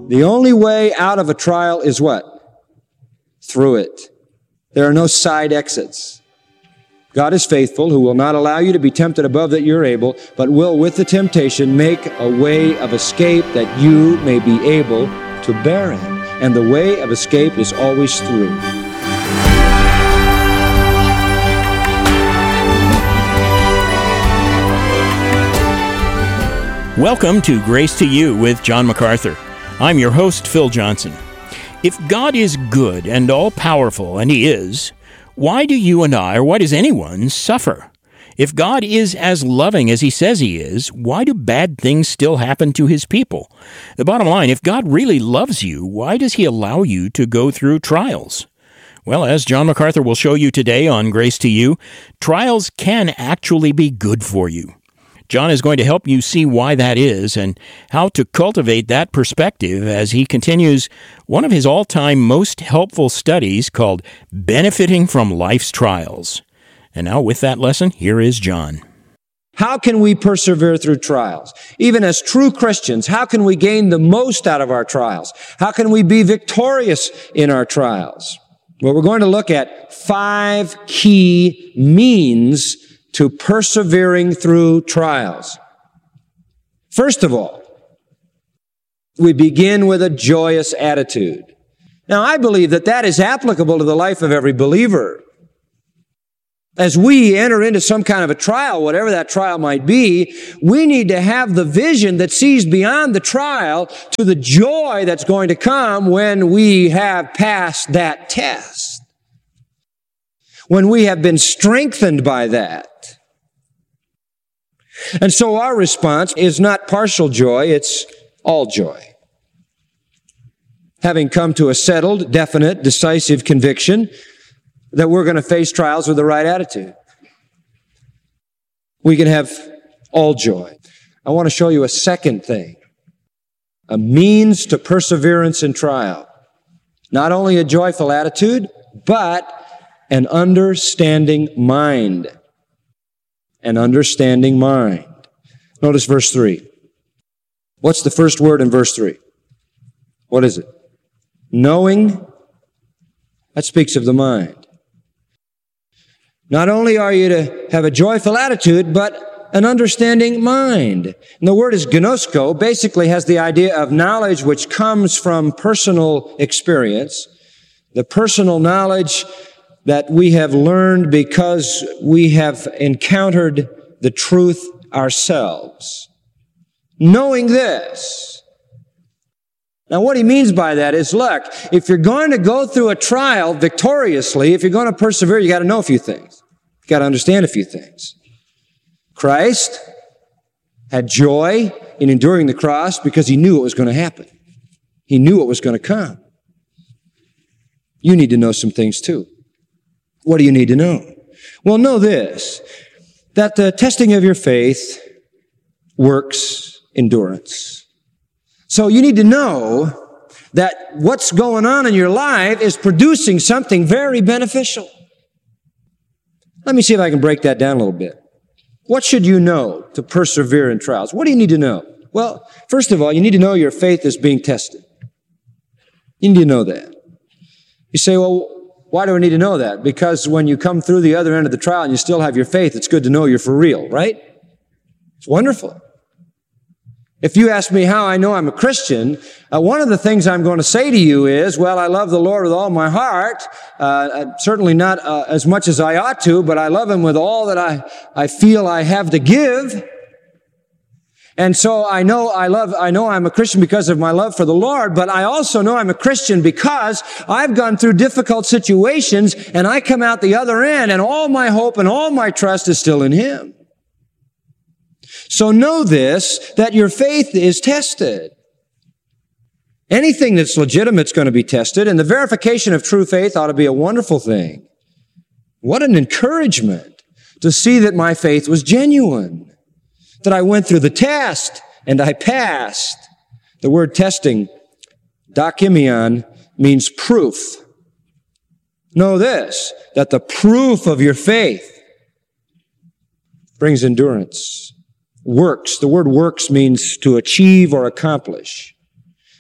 The only way out of a trial is what? Through it. There are no side exits. God is faithful, who will not allow you to be tempted above that you're able, but will, with the temptation, make a way of escape that you may be able to bear it. And the way of escape is always through. Welcome to Grace to You with John MacArthur. I'm your host, Phil Johnson. If God is good and all-powerful, and He is, why do you and I, or why does anyone, suffer? If God is as loving as He says He is, why do bad things still happen to His people? The bottom line, if God really loves you, why does He allow you to go through trials? Well, as John MacArthur will show you today on Grace to You, trials can actually be good for you. John is going to help you see why that is and how to cultivate that perspective as he continues one of his all-time most helpful studies called Benefiting from Life's Trials. And now with that lesson, here is John. How can we persevere through trials? Even as true Christians, how can we gain the most out of our trials? How can we be victorious in our trials? Well, we're going to look at 5 key means to persevering through trials. First of all, we begin with a joyous attitude. Now, I believe that is applicable to the life of every believer. As we enter into some kind of a trial, whatever that trial might be, we need to have the vision that sees beyond the trial to the joy that's going to come when we have passed that test. When we have been strengthened by that. And so our response is not partial joy, it's all joy. Having come to a settled, definite, decisive conviction that we're going to face trials with the right attitude. We can have all joy. I want to show you a second thing. A means to perseverance in trial. Not only a joyful attitude, but an understanding mind. An understanding mind. Notice verse 3. What's the first word in verse 3? What is it? Knowing. That speaks of the mind. Not only are you to have a joyful attitude, but an understanding mind. And the word is gnosko, basically has the idea of knowledge which comes from personal experience. The personal knowledge that we have learned because we have encountered the truth ourselves. Knowing this. Now, what he means by that is, look, if you're going to go through a trial victoriously, if you're going to persevere, you got to know a few things. You got to understand a few things. Christ had joy in enduring the cross because He knew what was going to happen. He knew what was going to come. You need to know some things too. What do you need to know? Well, know this, that the testing of your faith works endurance. So you need to know that what's going on in your life is producing something very beneficial. Let me see if I can break that down a little bit. What should you know to persevere in trials? What do you need to know? Well, first of all, you need to know your faith is being tested. You need to know that. You say, well, why do I need to know that? Because when you come through the other end of the trial and you still have your faith, it's good to know you're for real, right? It's wonderful. If you ask me how I know I'm a Christian, one of the things I'm going to say to you is, well, I love the Lord with all my heart, certainly not as much as I ought to, but I love Him with all that I feel I have to give. And so I know I'm a Christian because of my love for the Lord, but I also know I'm a Christian because I've gone through difficult situations and I come out the other end and all my hope and all my trust is still in Him. So know this, that your faith is tested. Anything that's legitimate is going to be tested, and the verification of true faith ought to be a wonderful thing. What an encouragement to see that my faith was genuine. That I went through the test and I passed. The word testing, dokimion, means proof. Know this, that the proof of your faith brings endurance. Works. The word works means to achieve or accomplish.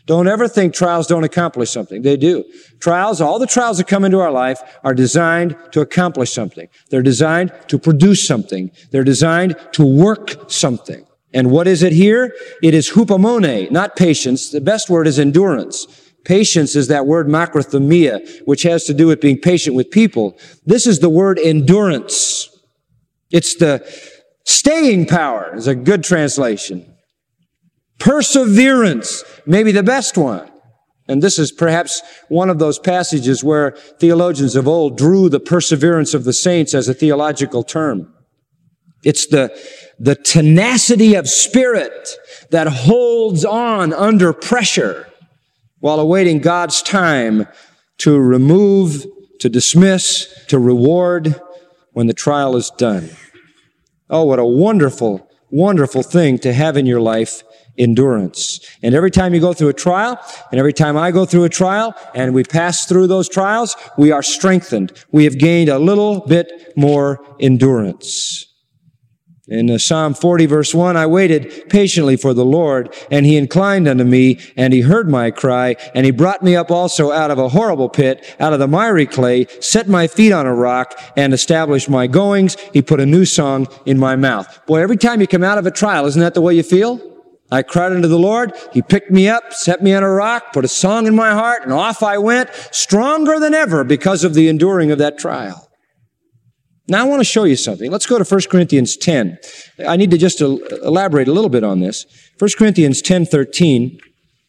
Don't ever think trials don't accomplish something. They do. Trials, all the trials that come into our life are designed to accomplish something. They're designed to produce something. They're designed to work something. And what is it here? It is hupomone, not patience. The best word is endurance. Patience is that word makrothumia, which has to do with being patient with people. This is the word endurance. It's the staying power, is a good translation. Perseverance, maybe the best one. And this is perhaps one of those passages where theologians of old drew the perseverance of the saints as a theological term. It's the tenacity of spirit that holds on under pressure while awaiting God's time to remove, to dismiss, to reward when the trial is done. Oh, what a wonderful, wonderful thing to have in your life, endurance. And every time you go through a trial, and every time I go through a trial, and we pass through those trials, we are strengthened. We have gained a little bit more endurance. In Psalm 40, verse 1, I waited patiently for the Lord, and He inclined unto me, and He heard my cry, and He brought me up also out of a horrible pit, out of the miry clay, set my feet on a rock, and established my goings. He put a new song in my mouth. Boy, every time you come out of a trial, isn't that the way you feel? I cried unto the Lord. He picked me up, set me on a rock, put a song in my heart, and off I went, stronger than ever because of the enduring of that trial. Now I want to show you something. Let's go to 1 Corinthians 10. I need to just elaborate a little bit on this. 1 Corinthians 10:13.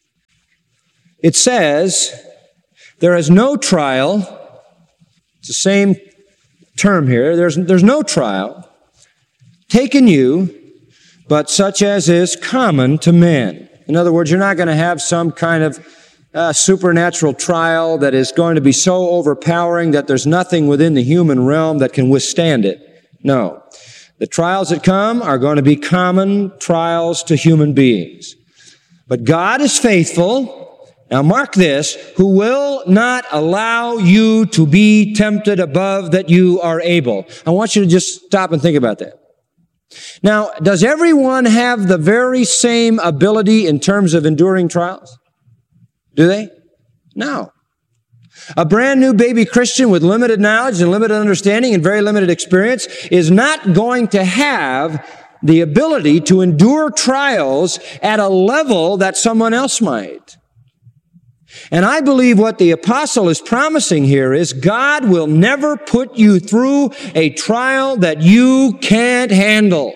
It says, there is no trial. It's the same term here. There's no trial taken you, but such as is common to men. In other words, you're not going to have some kind of supernatural trial that is going to be so overpowering that there's nothing within the human realm that can withstand it. No. The trials that come are going to be common trials to human beings. But God is faithful. Now mark this, who will not allow you to be tempted above that you are able. I want you to just stop and think about that. Now, does everyone have the very same ability in terms of enduring trials? Do they? No. A brand new baby Christian with limited knowledge and limited understanding and very limited experience is not going to have the ability to endure trials at a level that someone else might. And I believe what the apostle is promising here is God will never put you through a trial that you can't handle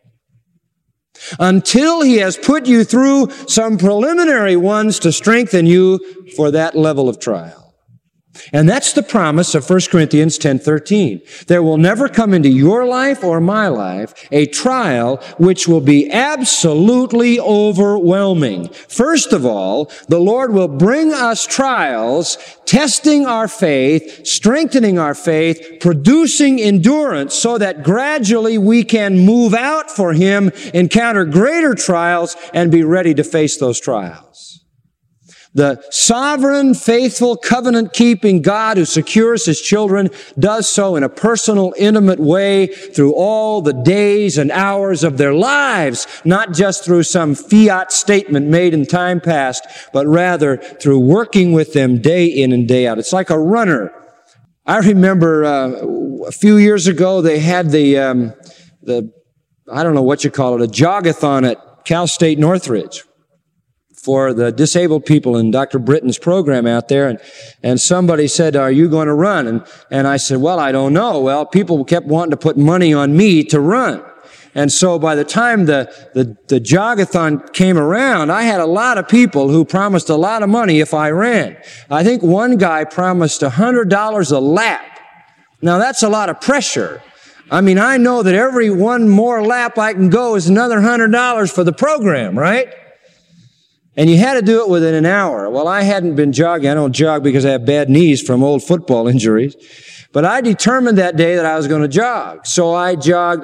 until He has put you through some preliminary ones to strengthen you for that level of trial. And that's the promise of 1 Corinthians 10:13. There will never come into your life or my life a trial which will be absolutely overwhelming. First of all, the Lord will bring us trials, testing our faith, strengthening our faith, producing endurance so that gradually we can move out for Him, encounter greater trials, and be ready to face those trials. The sovereign, faithful, covenant-keeping God who secures His children does so in a personal, intimate way through all the days and hours of their lives, not just through some fiat statement made in time past, but rather through working with them day in and day out. It's like a runner. I remember a few years ago they had the I don't know what you call it, a jogathon at Cal State Northridge for the disabled people in Dr. Britton's program out there. And somebody said, are you going to run? And I said, well, I don't know. Well, people kept wanting to put money on me to run. And so by the time the jogathon came around, I had a lot of people who promised a lot of money if I ran. I think one guy promised $100 a lap. Now that's a lot of pressure. I mean, I know that every one more lap I can go is another $100 for the program, right? And you had to do it within an hour. Well, I hadn't been jogging. I don't jog because I have bad knees from old football injuries. But I determined that day that I was going to jog. So I jogged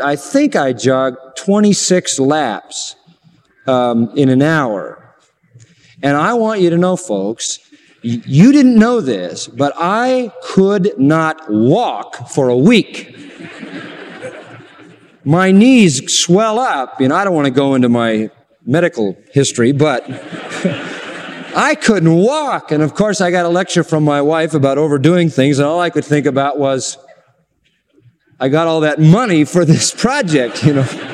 26 laps in an hour. And I want you to know, folks, you didn't know this, but I could not walk for a week. My knees swell up. I don't want to go into my medical history, but I couldn't walk. And of course, I got a lecture from my wife about overdoing things, and all I could think about was, I got all that money for this project,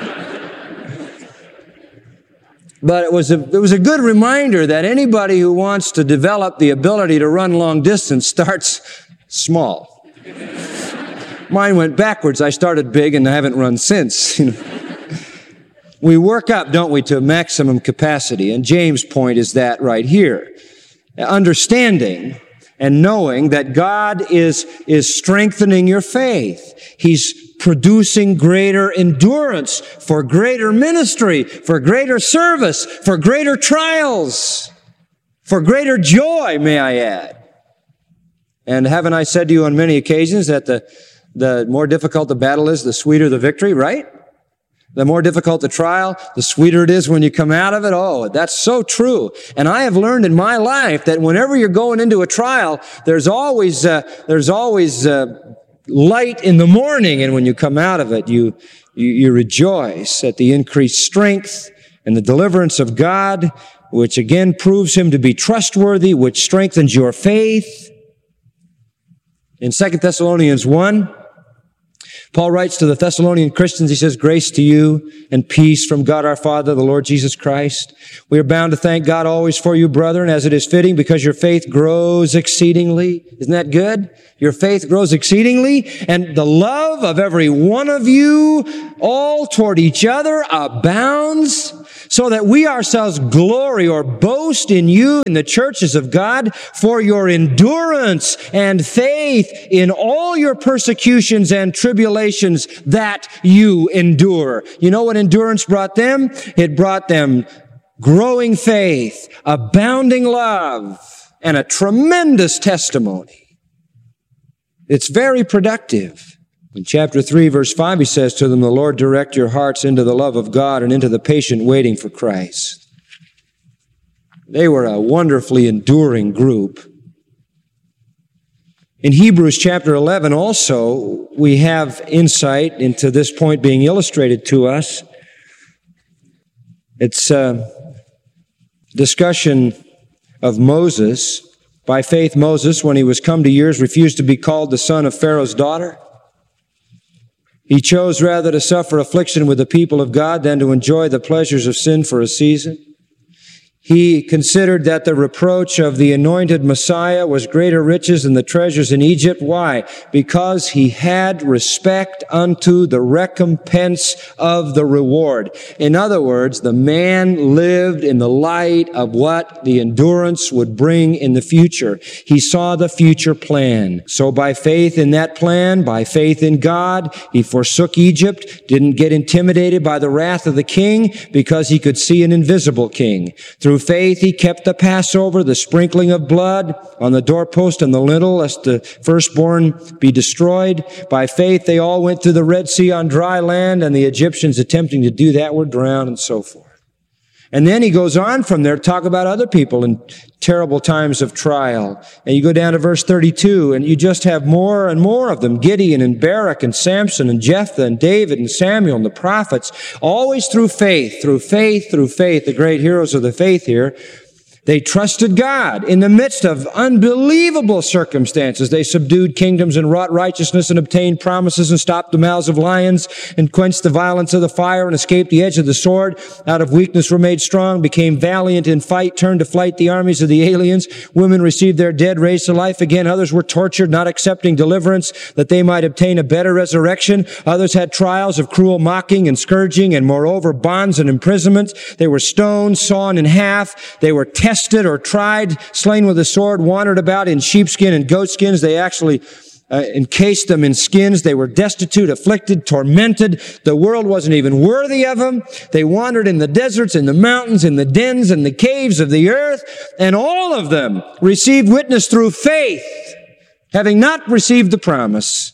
But it was a good reminder that anybody who wants to develop the ability to run long distance starts small. Mine went backwards. I started big and I haven't run since. We work up, don't we, to maximum capacity. And James' point is that right here. Understanding and knowing that God is strengthening your faith. He's producing greater endurance for greater ministry, for greater service, for greater trials, for greater joy, may I add. And haven't I said to you on many occasions that the more difficult the battle is, the sweeter the victory, right? The more difficult the trial, the sweeter it is when you come out of it. Oh, that's so true. And I have learned in my life that whenever you're going into a trial, there's always light in the morning, and when you come out of it, you rejoice at the increased strength and the deliverance of God, which again proves Him to be trustworthy, which strengthens your faith. In 2 Thessalonians 1, Paul writes to the Thessalonian Christians, he says, "Grace to you and peace from God our Father, the Lord Jesus Christ. We are bound to thank God always for you, brethren, as it is fitting, because your faith grows exceedingly." Isn't that good? Your faith grows exceedingly, and the love of every one of you all toward each other abounds, so that we ourselves glory or boast in you in the churches of God for your endurance and faith in all your persecutions and tribulations that you endure. You know what endurance brought them? It brought them growing faith, abounding love, and a tremendous testimony. It's very productive. In chapter 3, verse 5, he says to them, "The Lord direct your hearts into the love of God and into the patient waiting for Christ." They were a wonderfully enduring group. In Hebrews chapter 11 also, we have insight into this point being illustrated to us. It's a discussion of Moses. By faith, Moses, when he was come to years, refused to be called the son of Pharaoh's daughter. He chose rather to suffer affliction with the people of God than to enjoy the pleasures of sin for a season. He considered that the reproach of the anointed Messiah was greater riches than the treasures in Egypt. Why? Because he had respect unto the recompense of the reward. In other words, the man lived in the light of what the endurance would bring in the future. He saw the future plan. So by faith in that plan, by faith in God, he forsook Egypt, didn't get intimidated by the wrath of the king because he could see an invisible king. Through faith, he kept the Passover, the sprinkling of blood on the doorpost and the lintel, lest the firstborn be destroyed. By faith, they all went through the Red Sea on dry land, and the Egyptians attempting to do that were drowned, and so forth. And then he goes on from there to talk about other people in terrible times of trial. And you go down to verse 32, and you just have more and more of them. Gideon and Barak and Samson and Jephthah and David and Samuel and the prophets, always through faith, the great heroes of the faith here. They trusted God in the midst of unbelievable circumstances. They subdued kingdoms and wrought righteousness and obtained promises and stopped the mouths of lions and quenched the violence of the fire and escaped the edge of the sword. Out of weakness were made strong, became valiant in fight, turned to flight the armies of the aliens. Women received their dead raised to life again. Others were tortured, not accepting deliverance, that they might obtain a better resurrection. Others had trials of cruel mocking and scourging, and moreover bonds and imprisonments. They were stoned, sawn in half. They were tested or tried, slain with a sword, wandered about in sheepskin and goatskins. They actually encased them in skins. They were destitute, afflicted, tormented. The world wasn't even worthy of them. They wandered in the deserts, in the mountains, in the dens, and the caves of the earth. And all of them received witness through faith, having not received the promise.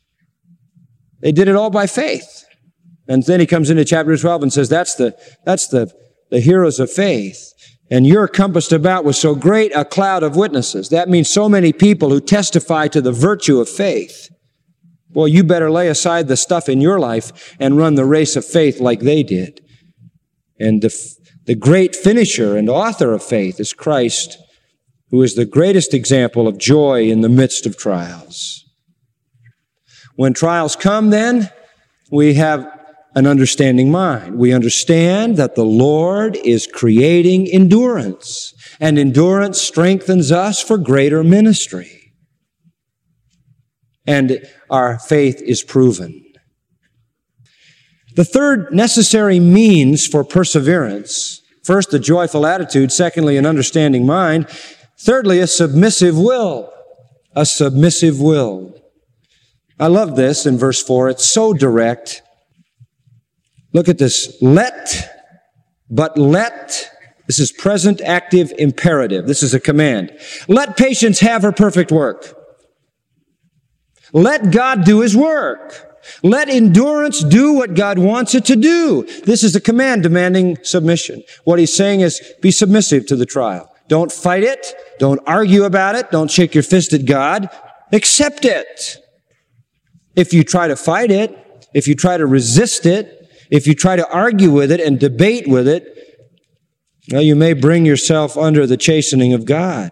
They did it all by faith. And then he comes into chapter 12 and says, that's the heroes of faith. And you're compassed about with so great a cloud of witnesses. That means so many people who testify to the virtue of faith. Boy, you better lay aside the stuff in your life and run the race of faith like they did. And The great finisher and author of faith is Christ, who is the greatest example of joy in the midst of trials. When trials come, then, we have an understanding mind. We understand that the Lord is creating endurance, and endurance strengthens us for greater ministry. And our faith is proven. The third necessary means for perseverance, first, a joyful attitude, secondly, an understanding mind, thirdly, a submissive will. A submissive will. I love this in verse 4. It's so direct. Look at this. Let. This is present active imperative. This is a command. Let patience have her perfect work. Let God do His work. Let endurance do what God wants it to do. This is a command demanding submission. What He's saying is, be submissive to the trial. Don't fight it. Don't argue about it. Don't shake your fist at God. Accept it. If you try to fight it, if you try to resist it, if you try to argue with it and debate with it, well, you may bring yourself under the chastening of God.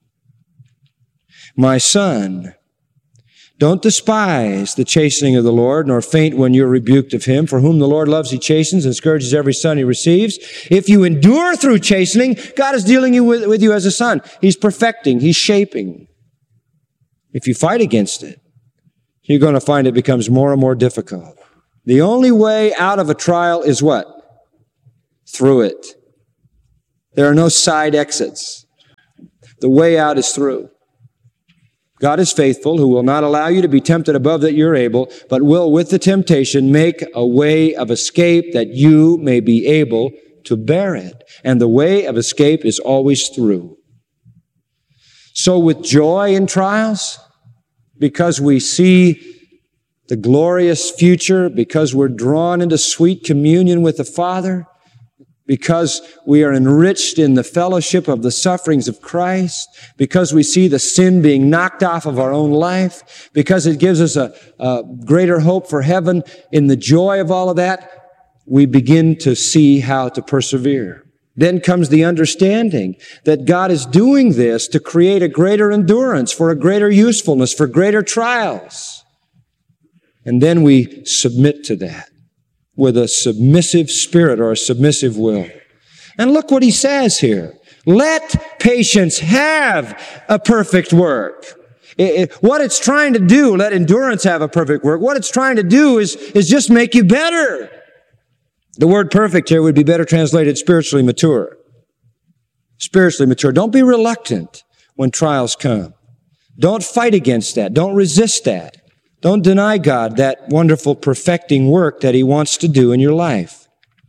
My son, don't despise the chastening of the Lord, nor faint when you're rebuked of Him. For whom the Lord loves, He chastens and scourges every son He receives. If you endure through chastening, God is dealing with you as a son. He's perfecting. He's shaping. If you fight against it, you're going to find it becomes more and more difficult. The only way out of a trial is what? Through it. There are no side exits. The way out is through. God is faithful, who will not allow you to be tempted above that you're able, but will with the temptation make a way of escape that you may be able to bear it. And the way of escape is always through. So with joy in trials, because we see the glorious future, because we're drawn into sweet communion with the Father, because we are enriched in the fellowship of the sufferings of Christ, because we see the sin being knocked off of our own life, because it gives us a greater hope for heaven, in the joy of all of that, we begin to see how to persevere. Then comes the understanding that God is doing this to create a greater endurance, for a greater usefulness, for greater trials. And then we submit to that with a submissive spirit or a submissive will. And look what he says here. Let patience have a perfect work. What it's trying to do, let endurance have a perfect work. What it's trying to do is just make you better. The word perfect here would be better translated spiritually mature. Spiritually mature. Don't be reluctant when trials come. Don't fight against that. Don't resist that. Don't deny God that wonderful perfecting work that He wants to do in your life.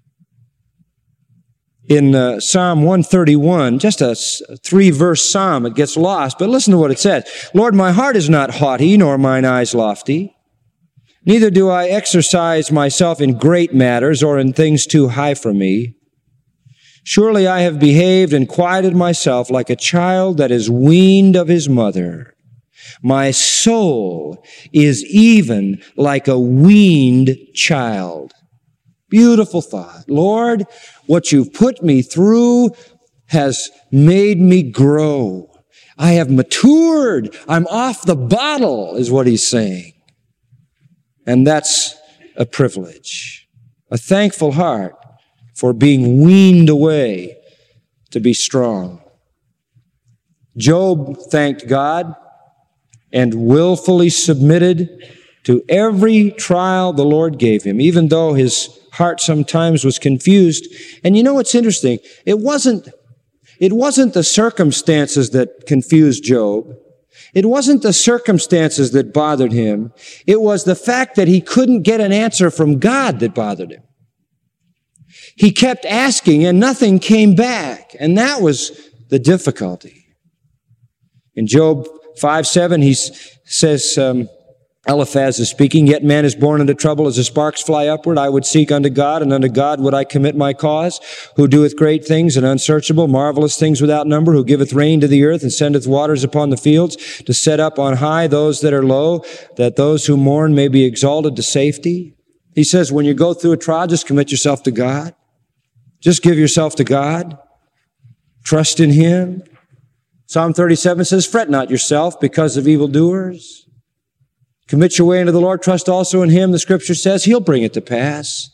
In Psalm 131, just a 3-verse psalm, it gets lost, but listen to what it says. Lord, my heart is not haughty, nor mine eyes lofty. Neither do I exercise myself in great matters or in things too high for me. Surely I have behaved and quieted myself like a child that is weaned of his mother. My soul is even like a weaned child. Beautiful thought. Lord, what you've put me through has made me grow. I have matured. I'm off the bottle, is what he's saying. And that's a privilege. A thankful heart for being weaned away to be strong. Job thanked God and willfully submitted to every trial the Lord gave him, even though his heart sometimes was confused. And you know what's interesting? It wasn't the circumstances that confused Job. It wasn't the circumstances that bothered him. It was the fact that he couldn't get an answer from God that bothered him. He kept asking and nothing came back. And that was the difficulty. In Job 5:7, he says, Eliphaz is speaking, yet man is born into trouble as the sparks fly upward. I would seek unto God, and unto God would I commit my cause, who doeth great things and unsearchable, marvelous things without number, who giveth rain to the earth and sendeth waters upon the fields, to set up on high those that are low, that those who mourn may be exalted to safety. He says, when you go through a trial, just commit yourself to God. Just give yourself to God. Trust in Him. Psalm 37 says, fret not yourself because of evildoers. Commit your way into the Lord. Trust also in Him. The Scripture says He'll bring it to pass.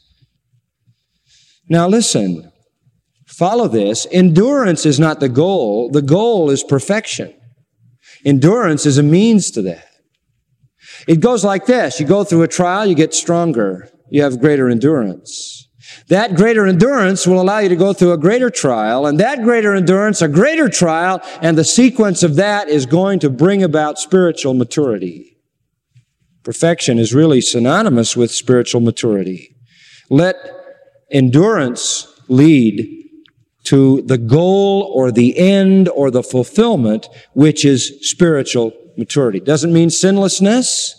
Now listen, follow this. Endurance is not the goal. The goal is perfection. Endurance is a means to that. It goes like this. You go through a trial, you get stronger. You have greater endurance. That greater endurance will allow you to go through a greater trial, and that greater endurance, a greater trial, and the sequence of that is going to bring about spiritual maturity. Perfection is really synonymous with spiritual maturity. Let endurance lead to the goal or the end or the fulfillment, which is spiritual maturity. Doesn't mean sinlessness.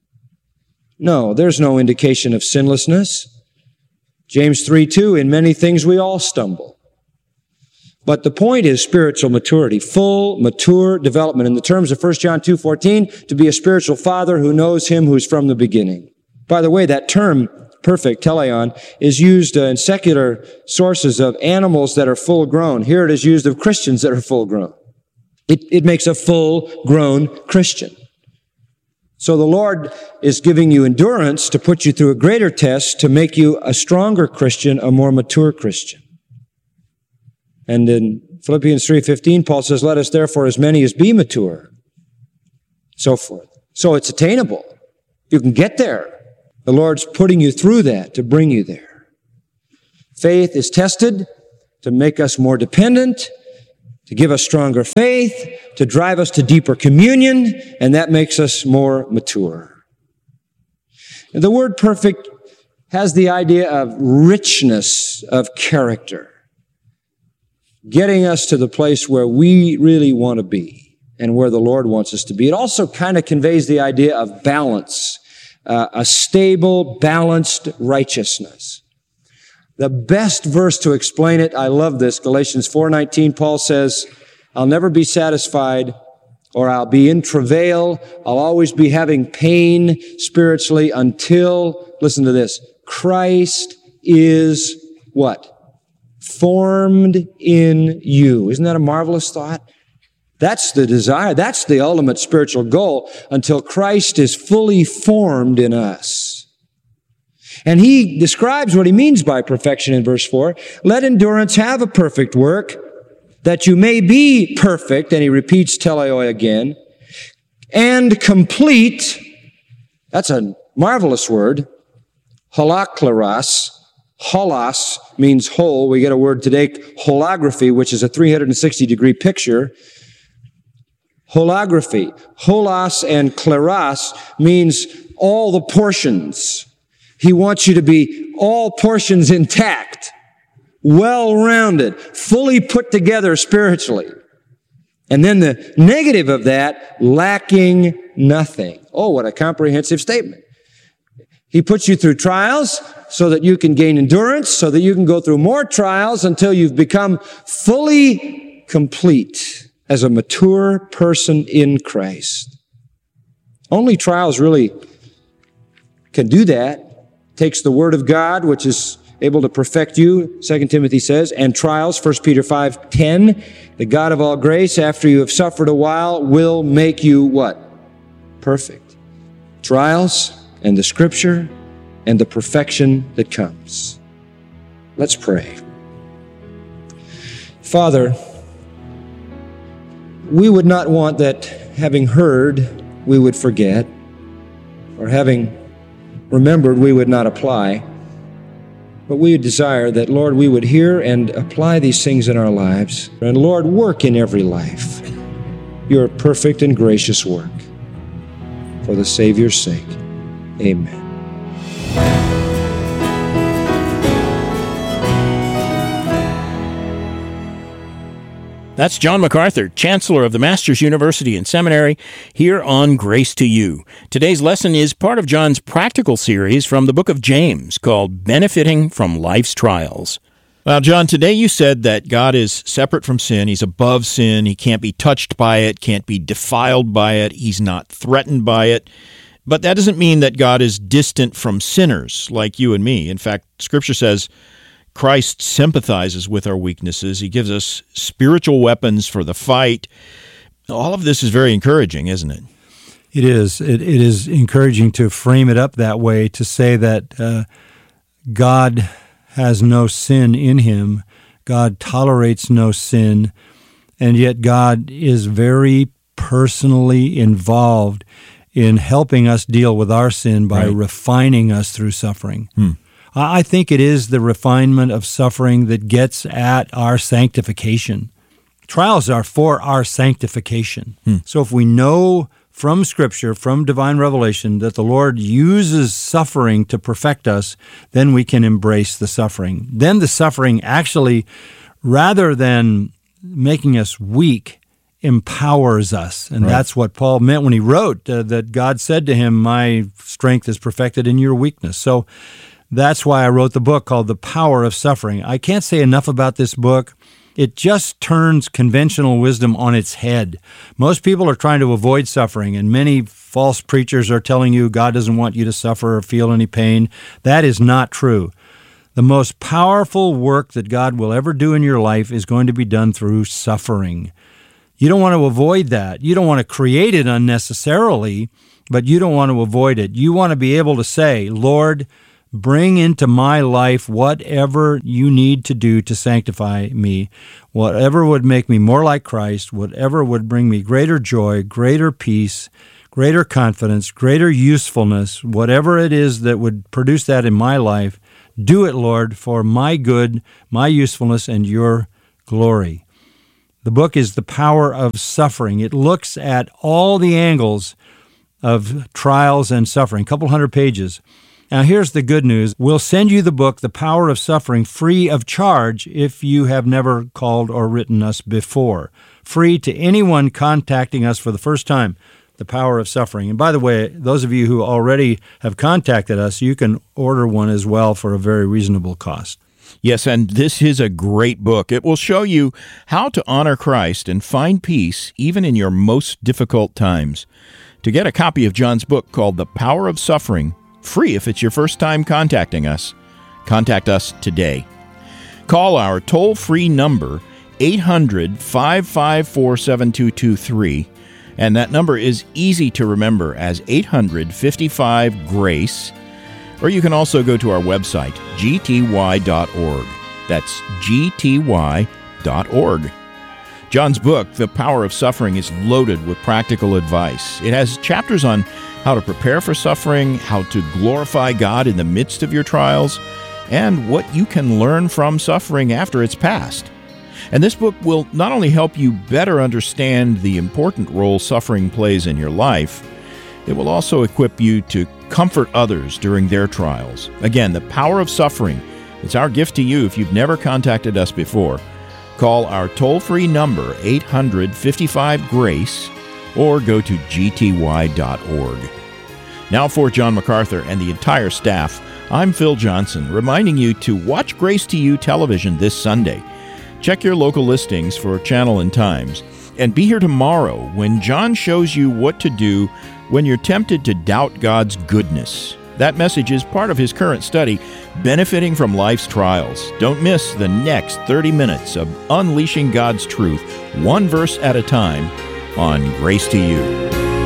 No, there's no indication of sinlessness. James 3:2, in many things we all stumble. But the point is spiritual maturity, full, mature development. In the terms of 1 John 2:14, to be a spiritual father who knows Him who's from the beginning. By the way, that term, perfect, teleon, is used in secular sources of animals that are full grown. Here it is used of Christians that are full grown. It makes a full-grown Christian. So the Lord is giving you endurance to put you through a greater test to make you a stronger Christian, a more mature Christian. And in Philippians 3:15, Paul says, let us therefore as many as be mature. So forth. So it's attainable. You can get there. The Lord's putting you through that to bring you there. Faith is tested to make us more dependent, to give us stronger faith, to drive us to deeper communion, and that makes us more mature. And the word perfect has the idea of richness of character, getting us to the place where we really want to be and where the Lord wants us to be. It also kind of conveys the idea of balance, a stable, balanced righteousness. The best verse to explain it, I love this, Galatians 4:19, Paul says, I'll never be satisfied, or I'll be in travail, I'll always be having pain spiritually until, listen to this, Christ is what? Formed in you. Isn't that a marvelous thought? That's the desire. That's the ultimate spiritual goal, until Christ is fully formed in us. And he describes what he means by perfection in verse 4. Let endurance have a perfect work, that you may be perfect, and he repeats teleoi again, and complete. That's a marvelous word. Holakleros. Holos means whole. We get a word today, holography, which is a 360-degree picture. Holography. Holos and kleros means all the portions. He wants you to be all portions intact, well-rounded, fully put together spiritually. And then the negative of that, lacking nothing. Oh, what a comprehensive statement. He puts you through trials so that you can gain endurance, so that you can go through more trials until you've become fully complete as a mature person in Christ. Only trials really can do that. Takes the Word of God, which is able to perfect you, 2 Timothy says, and trials, 1 Peter 5:10. The God of all grace, after you have suffered a while, will make you what? Perfect. Trials and the Scripture and the perfection that comes. Let's pray. Father, we would not want that having heard, we would forget, or having remembered, we would not apply. But we desire that, Lord, we would hear and apply these things in our lives. And Lord, work in every life your perfect and gracious work. For the Savior's sake, amen. That's John MacArthur, Chancellor of the Masters University and Seminary, here on Grace to You. Today's lesson is part of John's practical series from the book of James called Benefiting from Life's Trials. Well, John, today you said that God is separate from sin. He's above sin. He can't be touched by it, can't be defiled by it. He's not threatened by it. But that doesn't mean that God is distant from sinners like you and me. In fact, Scripture says Christ sympathizes with our weaknesses. He gives us spiritual weapons for the fight. All of this is very encouraging, isn't it? It is. It is encouraging to frame it up that way, to say that God has no sin in him. God tolerates no sin, and yet God is very personally involved in helping us deal with our sin by refining us through suffering. I think it is the refinement of suffering that gets at our sanctification. Trials are for our sanctification. So if we know from Scripture, from divine revelation, that the Lord uses suffering to perfect us, then we can embrace the suffering. Then the suffering actually, rather than making us weak, empowers us. And that's what Paul meant when he wrote that God said to him, "My strength is perfected in your weakness." So that's why I wrote the book called The Power of Suffering. I can't say enough about this book. It just turns conventional wisdom on its head. Most people are trying to avoid suffering, and many false preachers are telling you God doesn't want you to suffer or feel any pain. That is not true. The most powerful work that God will ever do in your life is going to be done through suffering. You don't want to avoid that. You don't want to create it unnecessarily, but you don't want to avoid it. You want to be able to say, "Lord, bring into my life whatever you need to do to sanctify me, whatever would make me more like Christ, whatever would bring me greater joy, greater peace, greater confidence, greater usefulness, whatever it is that would produce that in my life. Do it, Lord, for my good, my usefulness, and your glory." The book is The Power of Suffering. It looks at all the angles of trials and suffering, a couple hundred pages. Now, here's the good news. We'll send you the book, The Power of Suffering, free of charge if you have never called or written us before. Free to anyone contacting us for the first time, The Power of Suffering. And by the way, those of you who already have contacted us, you can order one as well for a very reasonable cost. Yes, and this is a great book. It will show you how to honor Christ and find peace even in your most difficult times. To get a copy of John's book called The Power of Suffering, free if it's your first time contacting us, contact us today. Call our toll-free number, 800-554-7223, and that number is easy to remember as 800-55-GRACE, or you can also go to our website, gty.org. That's gty.org. John's book, The Power of Suffering, is loaded with practical advice. It has chapters on how to prepare for suffering, how to glorify God in the midst of your trials, and what you can learn from suffering after it's passed. And this book will not only help you better understand the important role suffering plays in your life, it will also equip you to comfort others during their trials. Again, The Power of Suffering. It's our gift to you if you've never contacted us before. Call our toll-free number, 800-55-GRACE, or go to gty.org. Now for John MacArthur and the entire staff, I'm Phil Johnson, reminding you to watch Grace to You television this Sunday. Check your local listings for channel and times, and be here tomorrow when John shows you what to do when you're tempted to doubt God's goodness. That message is part of his current study, Benefiting from Life's Trials. Don't miss the next 30 minutes of unleashing God's truth, one verse at a time, on Grace to You.